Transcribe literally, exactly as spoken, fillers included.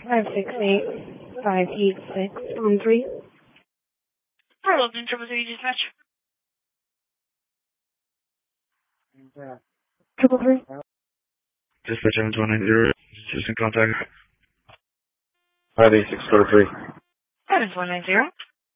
five six eight, five eight six, one three. Hello, Triple Three Dispatch. Triple three. Dispatch seven two one nine zero. Just in contact. five eight six four three. seven two one nine zero.